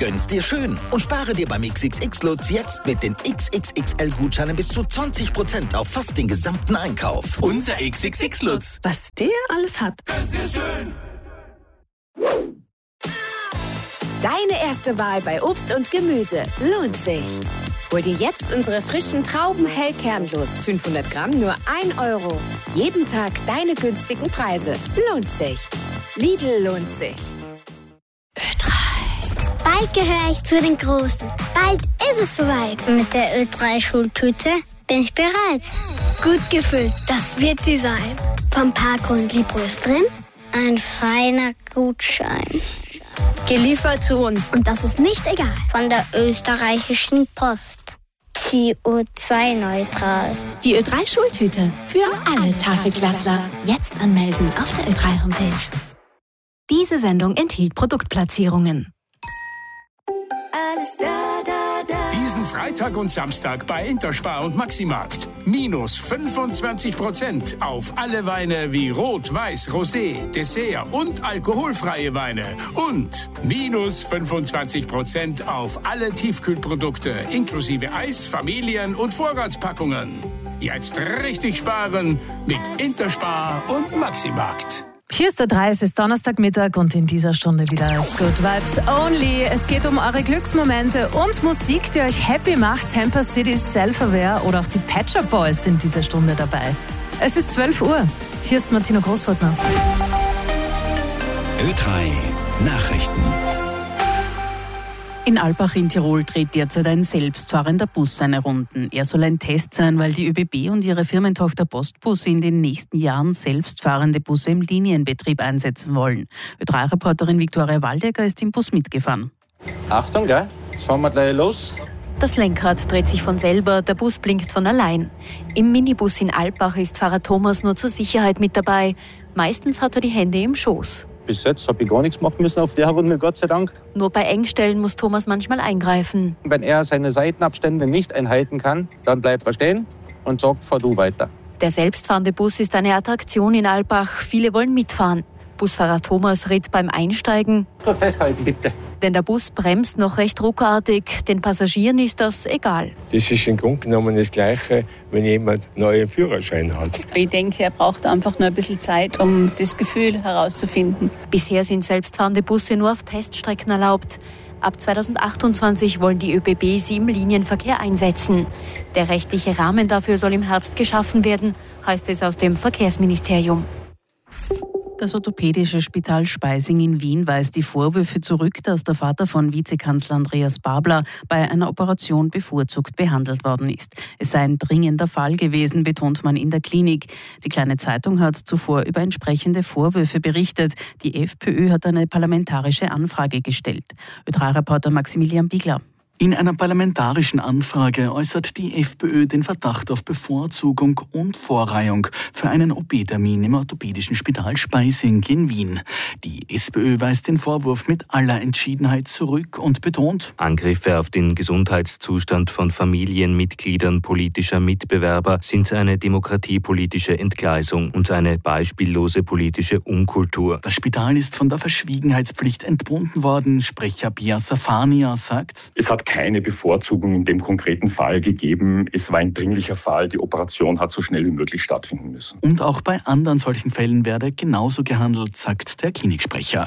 Gönn's dir schön und spare dir beim XXX-Lutz jetzt mit den XXXL-Gutscheinen bis zu 20% auf fast den gesamten Einkauf. Unser XXX-Lutz. Was der alles hat. Gönn's dir schön. Deine erste Wahl bei Obst und Gemüse lohnt sich. Hol dir jetzt unsere frischen Trauben hellkernlos. 500 Gramm nur 1 €. Jeden Tag deine günstigen Preise. Lohnt sich. Lidl lohnt sich. Ö3. Bald gehöre ich zu den Großen. Bald ist es soweit. Mit der Ö3-Schultüte bin ich bereit. Gut gefüllt, das wird sie sein. Vom Parkgrund Liebros drin, ein feiner Gutschein. Geliefert zu uns. Und das ist nicht egal. Von der österreichischen Post. CO2-neutral. Die Ö3-Schultüte für alle Tafelklassler. Jetzt anmelden auf der Ö3-Homepage. Diese Sendung enthielt Produktplatzierungen. Alles da, da, da. Diesen Freitag und Samstag bei Interspar und Maximarkt. Minus 25% auf alle Weine wie Rot, Weiß, Rosé, Dessert und alkoholfreie Weine. Und minus 25% auf alle Tiefkühlprodukte inklusive Eis, Familien- und Vorratspackungen. Jetzt richtig sparen mit Interspar und Maximarkt. Hier ist der 3, es ist Donnerstagmittag und in dieser Stunde wieder Good Vibes Only. Es geht um eure Glücksmomente und Musik, die euch happy macht. Tampa City's Self-Aware oder auch die Pet Shop Boys sind diese Stunde dabei. Es ist 12 Uhr. Hier ist Martina Großwaldner. Ö3 Nachrichten. In Alpbach in Tirol dreht derzeit ein selbstfahrender Bus seine Runden. Er soll ein Test sein, weil die ÖBB und ihre Firmentochter Postbus in den nächsten Jahren selbstfahrende Busse im Linienbetrieb einsetzen wollen. Ö3-Reporterin Viktoria Waldecker ist im Bus mitgefahren. Achtung, gell? Jetzt fahren wir gleich los. Das Lenkrad dreht sich von selber, der Bus blinkt von allein. Im Minibus in Alpbach ist Fahrer Thomas nur zur Sicherheit mit dabei. Meistens hat er die Hände im Schoß. Bis jetzt habe ich gar nichts machen müssen auf der Runde, Gott sei Dank. Nur bei Engstellen muss Thomas manchmal eingreifen. Wenn er seine Seitenabstände nicht einhalten kann, dann bleibt er stehen und sagt, fahr du weiter. Der selbstfahrende Bus ist eine Attraktion in Alpbach. Viele wollen mitfahren. Busfahrer Thomas ritt beim Einsteigen. Festhalten, bitte. Denn der Bus bremst noch recht ruckartig. Den Passagieren ist das egal. Das ist im Grunde genommen das Gleiche, wenn jemand einen neuen Führerschein hat. Ich denke, er braucht einfach nur ein bisschen Zeit, um das Gefühl herauszufinden. Bisher sind selbstfahrende Busse nur auf Teststrecken erlaubt. Ab 2028 wollen die ÖBB sie im Linienverkehr einsetzen. Der rechtliche Rahmen dafür soll im Herbst geschaffen werden, heißt es aus dem Verkehrsministerium. Das orthopädische Spital Speising in Wien weist die Vorwürfe zurück, dass der Vater von Vizekanzler Andreas Babler bei einer Operation bevorzugt behandelt worden ist. Es sei ein dringender Fall gewesen, betont man in der Klinik. Die Kleine Zeitung hat zuvor über entsprechende Vorwürfe berichtet. Die FPÖ hat eine parlamentarische Anfrage gestellt. Ö3-Reporter Maximilian Biegler. In einer parlamentarischen Anfrage äußert die FPÖ den Verdacht auf Bevorzugung und Vorreihung für einen OP-Termin im orthopädischen Spital Speising in Wien. Die SPÖ weist den Vorwurf mit aller Entschiedenheit zurück und betont: Angriffe auf den Gesundheitszustand von Familienmitgliedern politischer Mitbewerber sind eine demokratiepolitische Entgleisung und eine beispiellose politische Unkultur. Das Spital ist von der Verschwiegenheitspflicht entbunden worden. Sprecher Pia Safania sagt: Es hat keine Bevorzugung in dem konkreten Fall gegeben. Es war ein dringlicher Fall. Die Operation hat so schnell wie möglich stattfinden müssen. Und auch bei anderen solchen Fällen werde genauso gehandelt, sagt der Kliniksprecher.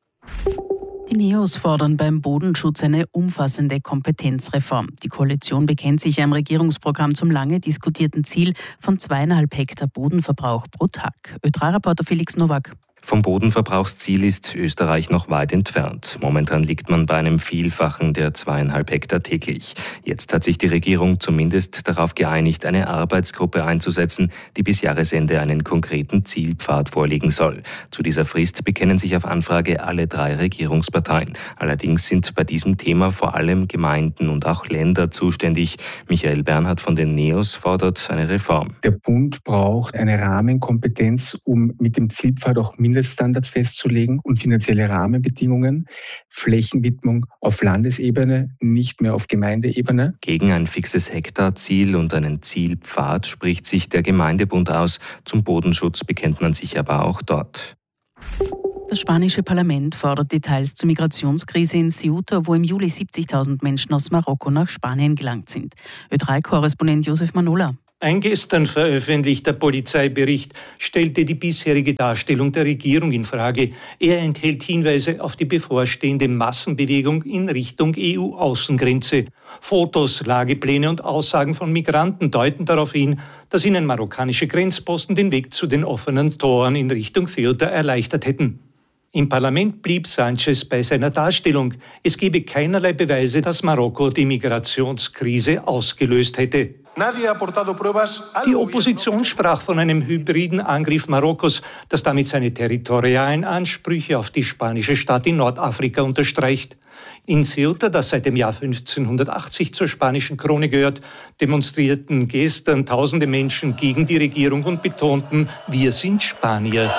Die NEOS fordern beim Bodenschutz eine umfassende Kompetenzreform. Die Koalition bekennt sich einem Regierungsprogramm zum lange diskutierten Ziel von 2,5 Hektar Bodenverbrauch pro Tag. Ö3-Reporter Felix Nowak. Vom Bodenverbrauchsziel ist Österreich noch weit entfernt. Momentan liegt man bei einem Vielfachen der 2,5 Hektar täglich. Jetzt hat sich die Regierung zumindest darauf geeinigt, eine Arbeitsgruppe einzusetzen, die bis Jahresende einen konkreten Zielpfad vorlegen soll. Zu dieser Frist bekennen sich auf Anfrage alle 3 Regierungsparteien. Allerdings sind bei diesem Thema vor allem Gemeinden und auch Länder zuständig. Michael Bernhard von den NEOS fordert eine Reform. Der Bund braucht eine Rahmenkompetenz, um mit dem Zielpfad auch Mindeststandards festzulegen und finanzielle Rahmenbedingungen, Flächenwidmung auf Landesebene, nicht mehr auf Gemeindeebene. Gegen ein fixes Hektarziel und einen Zielpfad spricht sich der Gemeindebund aus. Zum Bodenschutz bekennt man sich aber auch dort. Das spanische Parlament fordert Details zur Migrationskrise in Ceuta, wo im Juli 70.000 Menschen aus Marokko nach Spanien gelangt sind. Ö3-Korrespondent Josef Manola. Ein gestern veröffentlichter Polizeibericht stellte die bisherige Darstellung der Regierung in Frage. Er enthält Hinweise auf die bevorstehende Massenbewegung in Richtung EU-Außengrenze. Fotos, Lagepläne und Aussagen von Migranten deuten darauf hin, dass ihnen marokkanische Grenzposten den Weg zu den offenen Toren in Richtung Ceuta erleichtert hätten. Im Parlament blieb Sánchez bei seiner Darstellung. Es gebe keinerlei Beweise, dass Marokko die Migrationskrise ausgelöst hätte. Die Opposition sprach von einem hybriden Angriff Marokkos, das damit seine territorialen Ansprüche auf die spanische Stadt in Nordafrika unterstreicht. In Ceuta, das seit dem Jahr 1580 zur spanischen Krone gehört, demonstrierten gestern tausende Menschen gegen die Regierung und betonten, wir sind Spanier.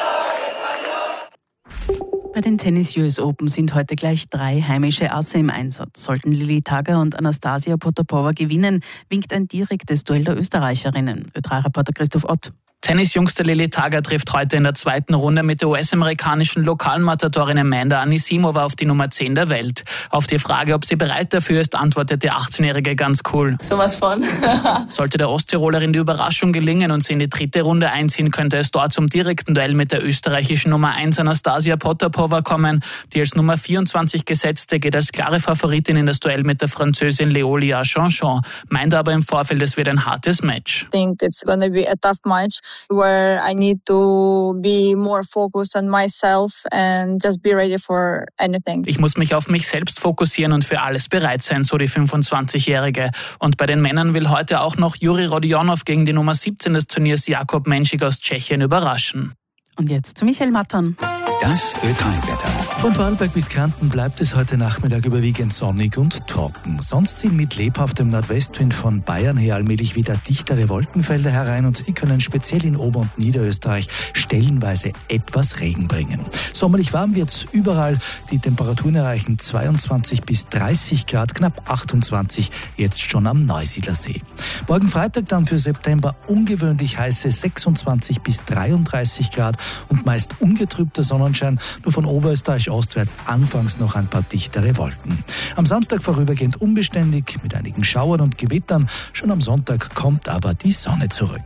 Bei den Tennis US Open sind heute gleich 3 heimische Asse im Einsatz. Sollten Lili Tager und Anastasia Potapova gewinnen, winkt ein direktes Duell der Österreicherinnen. Ö3-Reporter Christoph Ott. Tennisjungste Lili Tager trifft heute in der zweiten Runde mit der US-amerikanischen Lokalmatatorin Amanda Anisimova auf die Nummer 10 der Welt. Auf die Frage, ob sie bereit dafür ist, antwortet die 18-Jährige ganz cool. Sowas von. Sollte der Osttirolerin die Überraschung gelingen und sie in die dritte Runde einziehen, könnte es dort zum direkten Duell mit der österreichischen Nummer 1 Anastasia Potapova kommen. Die als Nummer 24 gesetzte geht als klare Favoritin in das Duell mit der Französin Léolia Jeanchon, meint aber im Vorfeld, es wird ein hartes Match. I think it's gonna be a tough match where I need to be more focused on myself and just be ready for anything. Ich muss mich auf mich selbst fokussieren und für alles bereit sein, so die 25-Jährige. Und bei den Männern will heute auch noch Juri Rodionov gegen die Nummer 17 des Turniers Jakub Menschik aus Tschechien überraschen. Und jetzt zu Michael Mattern. Das Ö3-Wetter. Von Vorarlberg bis Kärnten bleibt es heute Nachmittag überwiegend sonnig und trocken. Sonst ziehen mit lebhaftem Nordwestwind von Bayern her allmählich wieder dichtere Wolkenfelder herein und die können speziell in Ober- und Niederösterreich stellenweise etwas Regen bringen. Sommerlich warm wird's überall. Die Temperaturen erreichen 22 bis 30 Grad, knapp 28 jetzt schon am Neusiedlersee. Morgen Freitag dann für September ungewöhnlich heiße 26 bis 33 Grad und meist ungetrübter Sonnenschein, nur von Oberösterreich ostwärts anfangs noch ein paar dichtere Wolken. Am Samstag vorübergehend unbeständig mit einigen Schauern und Gewittern. Schon am Sonntag kommt aber die Sonne zurück.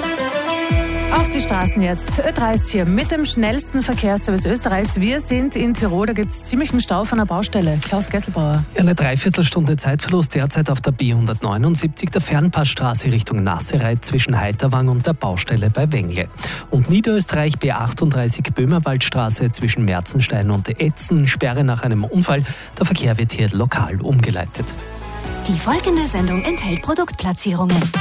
Auf die Straßen jetzt. Ö3 ist hier mit dem schnellsten Verkehrsservice Österreichs. Wir sind in Tirol, da gibt es ziemlichen Stau von der Baustelle. Klaus Gesselbauer. Eine Dreiviertelstunde Zeitverlust derzeit auf der B179, der Fernpassstraße Richtung Nassereit zwischen Heiterwang und der Baustelle bei Wengle. Und Niederösterreich B38 Böhmerwaldstraße zwischen Merzenstein und Etzen, Sperre nach einem Unfall. Der Verkehr wird hier lokal umgeleitet. Die folgende Sendung enthält Produktplatzierungen.